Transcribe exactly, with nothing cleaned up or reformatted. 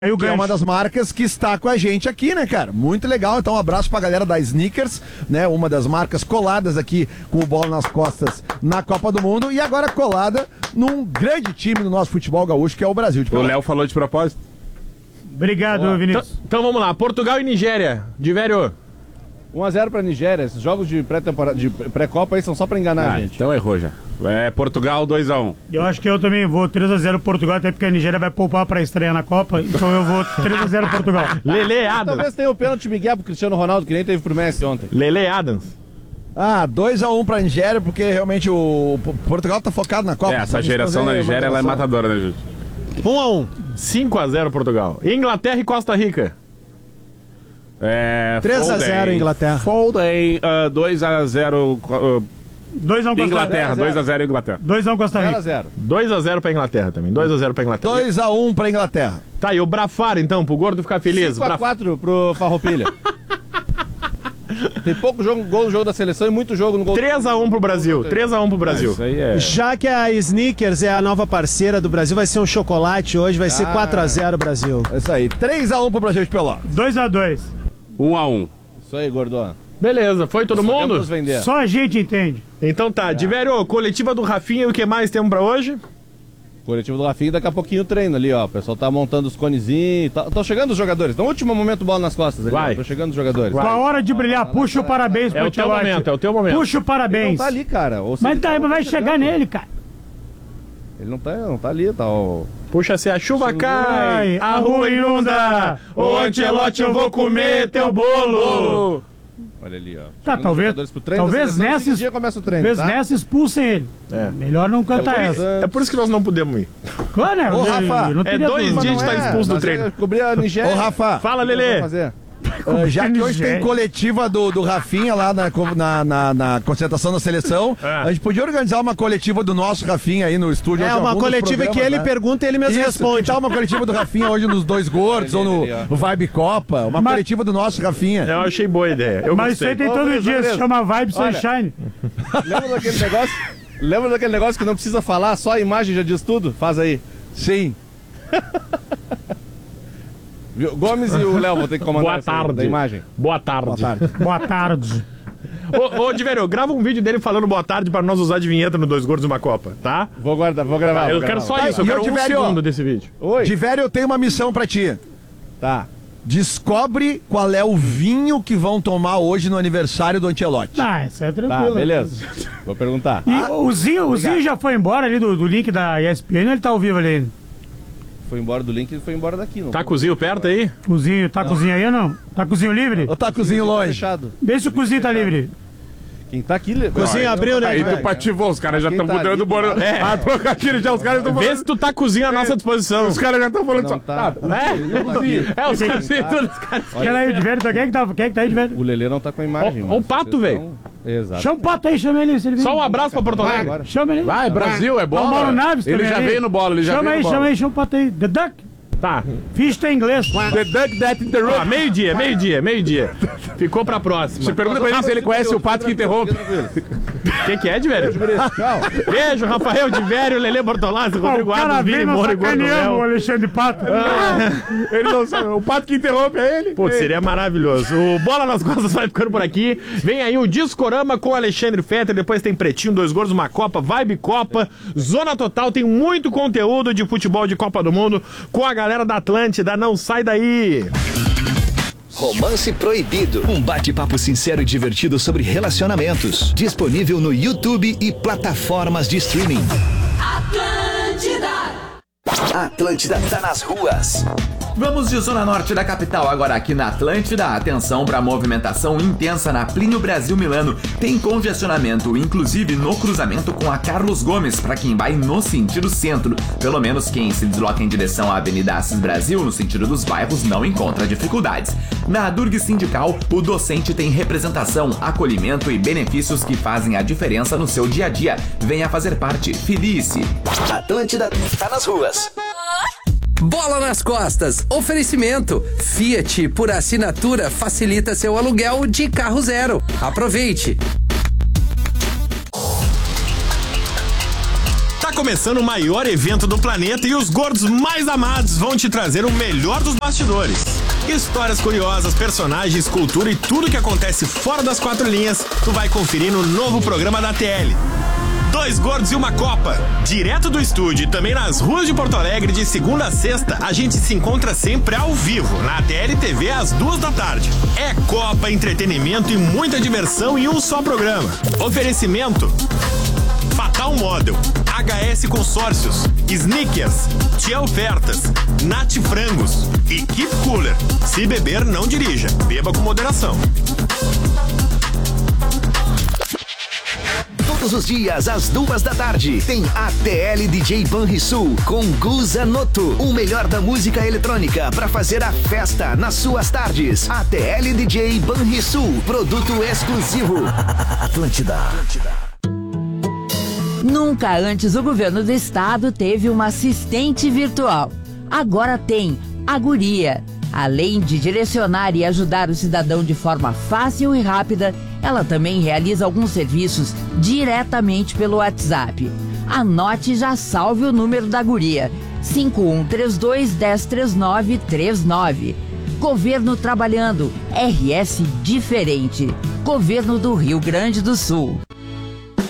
Que é uma das marcas que está com a gente aqui, né, cara? Muito legal. Então, um abraço pra galera da Snickers, né? Uma das marcas coladas aqui com o Bola nas Costas na Copa do Mundo. E agora colada num grande time do nosso futebol gaúcho, que é o Brasil. O Léo falou de propósito. Obrigado, Olá. Vinícius. Então, então vamos lá. Portugal e Nigéria. Diverio. um a zero pra Nigéria. Esses jogos de pré-temporada, de pré-copa aí são só pra enganar Ah, a gente. então errou já. É Portugal dois a um. Eu acho que eu também vou três a zero Portugal, até porque a Nigéria vai poupar pra estreia na Copa, então eu vou três a zero Portugal. Lele Adams. Talvez tenha o pênalti Miguel pro Cristiano Ronaldo, que nem teve pro Messi ontem. Lele Adams. Ah, dois a um pra Nigéria, porque realmente o Portugal tá focado na Copa. É, essa geração da Nigéria, ela é matadora, né, gente? um a um. cinco a zero Portugal. Inglaterra e Costa Rica. É, três a zero Inglaterra. Foldem, uh, dois a zero uh, dois a um Costa Inglaterra, dois a zero Inglaterra. dois a um Costa Rica. zero a zero. dois a zero pra Inglaterra também. dois a zero pra Inglaterra. dois a um pra Inglaterra. Tá, e o Brafar então, pro gordo ficar feliz. cinco a quatro pro Farroupilha. Tem pouco jogo, gol no jogo da seleção e muito jogo no gol. três a um pro Brasil. três a um pro Brasil. Isso aí é... Já que a Snickers é a nova parceira do Brasil, vai ser um chocolate hoje, vai ser Ah. quatro a zero Brasil. É isso aí. três a um pro Brasil de Pelotas. dois a dois. um a um. Isso aí, Gordão. Beleza, foi todo mundo? Podemos vender. Só a gente entende. Então tá, Diverio, coletiva do Rafinha e o que mais temos pra hoje? Coletivo do Rafinha, daqui a pouquinho o treino ali, ó. O pessoal tá montando os conezinhos. Tá, estão chegando os jogadores. No último momento, bola nas costas. Ali, Vai. Estão chegando os jogadores. Com a hora de brilhar, puxa o parabéns É pro o teu Ancelotti. momento, é o teu momento. Puxa o Ele parabéns. não tá ali, cara. Ou se Mas ele tá, tá, vai tá chegar chegando. nele, cara. Ele não tá, não tá ali, tá o... Puxa-se a chuva cai, Ai, a rua inunda, ô Ancelotti eu vou comer teu bolo. Olha ali, ó. Tá, Chegando talvez, os jogadores pro treino, talvez da seleção, nessa, esse dia começa o treino, talvez tá? nessa expulsem ele. É. Melhor não cantar É por, essa. é por isso que nós não podemos ir. Claro, né? Ô, Eu- Rafa, eu não é teria dois dúvida. dias de Não estar expulso do nós treino. é cobrir a Nigéria. Ô, Rafa, Fala, O que Lelê. vamos fazer? Uh, já que hoje tem Nigéria. coletiva do, do Rafinha lá na, na, na, na concentração da seleção, É. a gente podia organizar uma coletiva do nosso Rafinha aí no estúdio. É hoje, uma algum dos coletiva que programas, ele né? pergunta e ele mesmo Isso, responde. então uma coletiva do Rafinha hoje nos Dois Gordos ou no, Ele, ó. no Vibe Copa, uma Mas- coletiva do nosso Rafinha. Eu achei boa a ideia. Eu Mas isso gostei. aí tem Ô, todo beleza, dia, beleza. se chama Vibe Olha. Sunshine. Lembra daquele negócio? Lembra daquele negócio que não precisa falar, só a imagem já diz tudo? Faz aí. Sim. Viu? Gomes e o Léo vão ter que comandar Boa essa aí, tarde. da imagem. Boa tarde. Boa tarde. Boa tarde. Ô, ô Diverio, grava um vídeo dele falando boa tarde pra nós usar de vinheta no Dois Gordos e uma Copa, tá? Vou guardar, vou gravar. eu vou quero gravar. só isso, eu E quero eu um Diverio, ó. segundo desse vídeo. Oi. Tiveram, eu tenho uma missão pra ti. Tá. Descobre qual é o vinho que vão tomar hoje no aniversário do Ancelotti. Ah, isso é Tá, tranquilo. beleza. Vou perguntar. E o Zinho, o Zinho já foi embora ali do, do link da E S P N, ou ele tá ao vivo ali? Foi embora do link e foi embora daqui. Não Tá cozinho perto aí? O Zinho, tá cozinha aí ou não? Tá cozinho livre? Ou tá cozinho Tá longe? fechado. Vê se o cozinho tá livre. Quem tá aqui... Cozinha abriu, né? Aí tu velho. pativou, os caras já Quem estão tá mudando o ali, bolo. tá? É. A trocadilho já, os caras estão Vê falando. se tu tá cozinha à nossa disposição. Os caras já estão falando só. Não tá. É, Não tá aqui. é os caras todos os caras. Quem aí, de velho? Quem é que tá, quem é que tá aí, de velho? O Lelê não tá com a imagem. Ó, mas ó o Pato, vocês velho. estão- Exato. Chama o Pato aí, chama ele. Se ele vem. Só um abraço pra Porto Vai Alegre. agora. Chama ele. Vai, Brasil, é Tá o bola. Mauro Naves Ele também já ali. veio no bola, ele já Chama veio aí, no chama bola. aí, chama o Pato aí. The Duck. Tá. Fish tem inglês. The duck that interrupts. Ó, meio-dia, meio-dia, meio-dia. Ficou pra próxima. Você pergunta pra ele se ele conhece o pato que interrompe. O que, que é, Diverio? Tchau. Beijo, Rafael Diverio, Lelê Bortolassi, Ó, Rodrigo o cara Adams, vem Vini nós Moura e Gordo sacaneamos o Léo. Alexandre Pato. Ele não sabe. O pato que interrompe é ele. Pô, seria maravilhoso. O Bola nas Costas vai ficando por aqui. Vem aí o Discorama com Alexandre Fetter. Depois tem Pretinho, Dois Gordos, uma Copa, Vibe Copa, Zona Total. Tem muito conteúdo de futebol de Copa do Mundo com a galera da Atlântida. Não sai daí. Romance Proibido. Um bate-papo sincero e divertido sobre relacionamentos. Disponível no YouTube e plataformas de streaming. Atlântida. Atlântida tá nas ruas. Vamos de Zona Norte da capital, agora aqui na Atlântida. Atenção para a movimentação intensa na Plínio Brasil Milano. Tem congestionamento, inclusive no cruzamento com a Carlos Gomes, para quem vai no sentido centro. Pelo menos quem se desloca em direção à Avenida Assis Brasil, no sentido dos bairros, não encontra dificuldades. Na Durg Sindical, o docente tem representação, acolhimento e benefícios que fazem a diferença no seu dia a dia. Venha fazer parte. Felice. Atlântida tá nas ruas. Bola nas Costas. Oferecimento. Fiat por assinatura facilita seu aluguel de carro zero. Aproveite. Tá começando o maior evento do planeta e os gordos mais amados vão te trazer o melhor dos bastidores. Histórias curiosas, personagens, cultura e tudo que acontece fora das quatro linhas, tu vai conferir no novo programa da T L. Dois Gordos e uma Copa. Direto do estúdio e também nas ruas de Porto Alegre, de segunda a sexta, a gente se encontra sempre ao vivo, na T L T V às duas da tarde. É Copa, entretenimento e muita diversão em um só programa. Oferecimento: Fatal Model, H S Consórcios, Snickers, Tia Ofertas, Nat Frangos e Keep Cooler. Se beber, não dirija. Beba com moderação. Todos os dias, às duas da tarde, tem A T L D J Banrisul com Guza Noto. O melhor da música eletrônica para fazer a festa nas suas tardes. A T L D J Banrisul, produto exclusivo. Atlântida. Nunca antes o governo do estado teve uma assistente virtual. Agora tem a Guria. Além de direcionar e ajudar o cidadão de forma fácil e rápida, ela também realiza alguns serviços diretamente pelo WhatsApp. Anote e já salve o número da Guria: cinco um três dois, um zero três nove três nove. Governo trabalhando, R S diferente. Governo do Rio Grande do Sul.